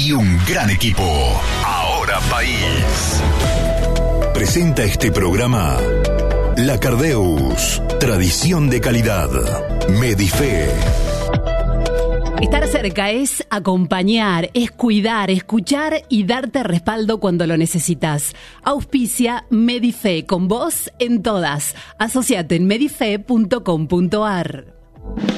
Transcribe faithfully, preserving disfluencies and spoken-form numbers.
y un gran equipo. Ahora País. Presenta este programa La Cardeus, tradición de calidad. Medife. Estar cerca es acompañar, es cuidar, escuchar y darte respaldo cuando lo necesitas. Auspicia Medife, con vos en todas. Asociate en medife punto com punto ar.